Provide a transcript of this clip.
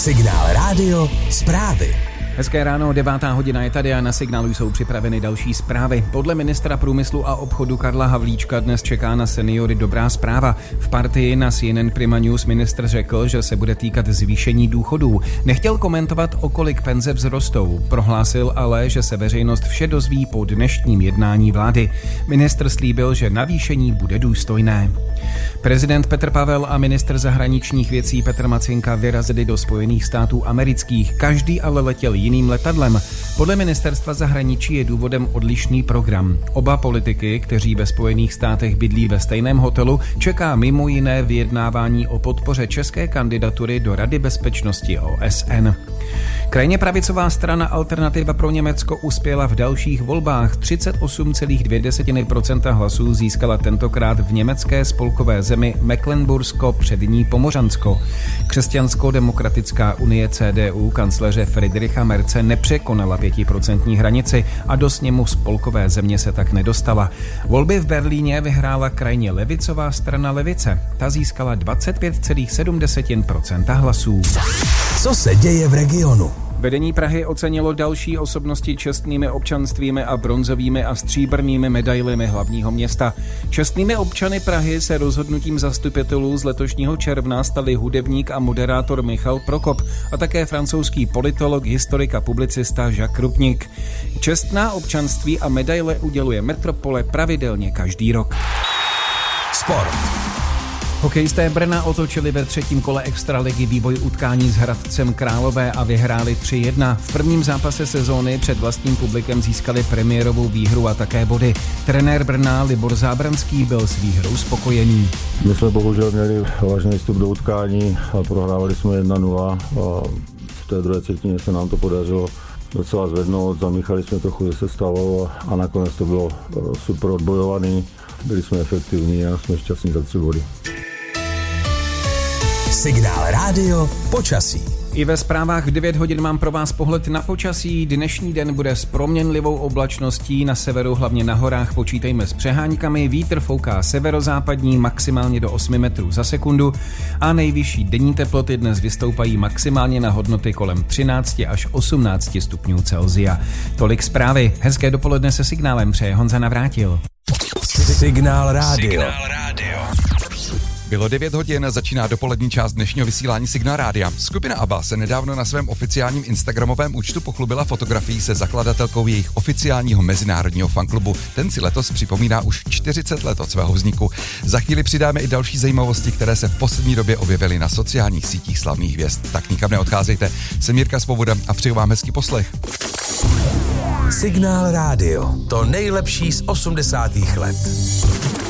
Signál Rádio zprávy. Hezké ráno, 9:00 je tady a na Signálu jsou připraveny další zprávy. Podle ministra průmyslu a obchodu Karla Havlíčka dnes čeká na seniory dobrá zpráva. V Partii na CNN Prima News ministr řekl, že se bude týkat zvýšení důchodů. Nechtěl komentovat, o kolik penze vzrostou. Prohlásil ale, že se veřejnost vše dozví po dnešním jednání vlády. Ministr slíbil, že navýšení bude důstojné. Prezident Petr Pavel a ministr zahraničních věcí Petr Macinka vyrazili do Spojených států amerických. Každý ale letěl jiným letadlem. Podle ministerstva zahraničí je důvodem odlišný program. Oba politiky, kteří ve Spojených státech bydlí ve stejném hotelu, čeká mimo jiné vyjednávání o podpoře české kandidatury do Rady bezpečnosti OSN. Krajně pravicová strana Alternativa pro Německo uspěla v dalších volbách. 38,2% hlasů získala tentokrát v německé spolkové zemi Mecklenbursko-Přední Pomořansko. Křesťansko-demokratická unie CDU kancléře Friedricha Merze nepřekonala 5% hranici a do sněmu spolkové země se tak nedostala. Volby v Berlíně vyhrála krajně levicová strana Levice. Ta získala 25,7% hlasů. Co se děje v regionu? Vedení Prahy ocenilo další osobnosti čestnými občanstvími a bronzovými a stříbrnými medailemi hlavního města. Čestnými občany Prahy se rozhodnutím zastupitelů z letošního června stali hudebník a moderátor Michal Prokop a také francouzský politolog, historik a publicista Jacques Rupnik. Čestná občanství a medaile uděluje Metropole pravidelně každý rok. Sport. Hokejisté Brna otočili ve třetím kole extraligy výboj utkání s Hradcem Králové a vyhráli 3-1. V prvním zápase sezóny před vlastním publikem získali premiérovou výhru a také body. Trenér Brna Libor Zábranský byl s výhrou spokojený. My jsme bohužel měli vážný vstup do utkání a prohrávali jsme 1-0 a v té druhé třetině se nám to podařilo docela zvednout. Zamíchali jsme trochu se sestavou a nakonec to bylo super odbojovaný. Byli jsme efektivní a jsme šťastní za 3 body. Signál Rádio počasí. I ve zprávách v 9 hodin mám pro vás pohled na počasí. Dnešní den bude s proměnlivou oblačností, na severu, hlavně na horách, počítejme s přeháňkami. Vítr fouká severozápadní, maximálně do 8 metrů za sekundu a nejvyšší denní teploty dnes vystoupají maximálně na hodnoty kolem 13 až 18 stupňů Celsia. Tolik zprávy. Hezké dopoledne se Signálem přeje Honza Navrátil. Signál Rádio. Bylo 9 hodin, začíná dopolední část dnešního vysílání Signál Rádia. Skupina ABBA se nedávno na svém oficiálním instagramovém účtu pochlubila fotografií se zakladatelkou jejich oficiálního mezinárodního fanklubu. Ten si letos připomíná už 40 let od svého vzniku. Za chvíli přidáme i další zajímavosti, které se v poslední době objevily na sociálních sítích slavných hvězd. Tak nikam neodcházejte. Jsem Jirka Svoboda a přeju vám hezký poslech. Signál Rádio. To nejlepší z 80. let.